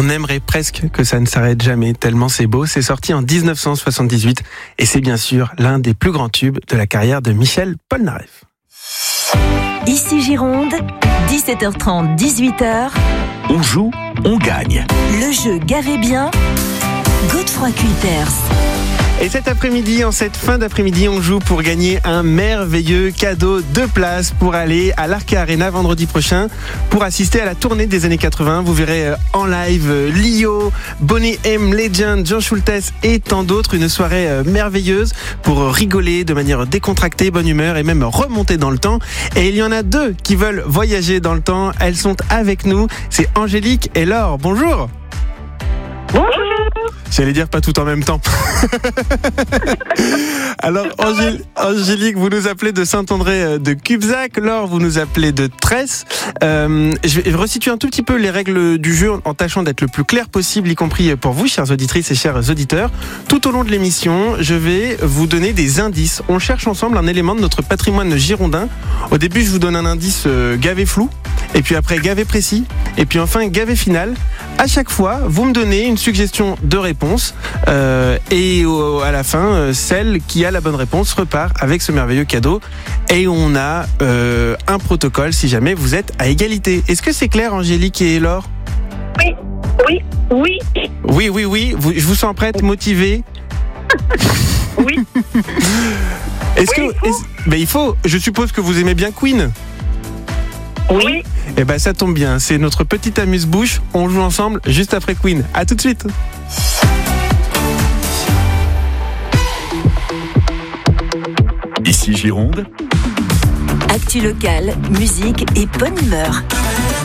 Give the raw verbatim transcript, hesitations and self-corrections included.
On aimerait presque que ça ne s'arrête jamais, tellement c'est beau. C'est sorti en dix-neuf cent soixante-dix-huit et c'est bien sûr l'un des plus grands tubes de la carrière de Michel Polnareff. Ici Gironde, dix-sept heures trente, dix-huit heures. On joue, on gagne. Le jeu Gavez bien, Godefroy Cuiters. Et cet après-midi, en cette fin d'après-midi, on joue pour gagner un merveilleux cadeau de place pour aller à l'Arca Arena vendredi prochain pour assister à la tournée des années quatre-vingts. Vous verrez en live Lio, Boney M, Legend, Jean Schultes et tant d'autres. Une soirée merveilleuse pour rigoler de manière décontractée, bonne humeur et même remonter dans le temps. Et il y en a deux qui veulent voyager dans le temps. Elles sont avec nous. C'est Angélique et Laure. Bonjour. Bonjour. J'allais dire pas tout en même temps. Alors Angél- Angélique, vous nous appelez de Saint-André de Cubzac. Laure, vous nous appelez de Tresse. Euh, je vais resituer un tout petit peu les règles du jeu en tâchant d'être le plus clair possible, y compris pour vous, chères auditrices et chers auditeurs. Tout au long de l'émission, je vais vous donner des indices. On cherche ensemble un élément de notre patrimoine girondin. Au début, je vous donne un indice euh, gavé flou, et puis après gavé précis, et puis enfin gavé final. À chaque fois, vous me donnez une suggestion de réponse euh, et au, à la fin, euh, celle qui a la bonne réponse repart avec ce merveilleux cadeau. Et on a euh, un protocole si jamais vous êtes à égalité. Est-ce que c'est clair, Angélique et Laure ? Oui, oui, oui. Oui, oui, oui. Vous, je vous sens prête, motivée. Oui. Est-ce Oui, que, est-ce, ben, il faut. Je suppose que vous aimez bien Queen. Oui. Eh ben ça tombe bien, c'est notre petite amuse-bouche. On joue ensemble juste après Queen. À tout de suite. Ici Gironde. Actu locale, musique et bonne humeur.